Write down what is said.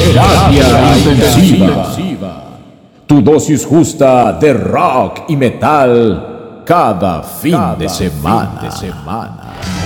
Terapia intensiva. Tu dosis justa de rock y metal cada fin de semana.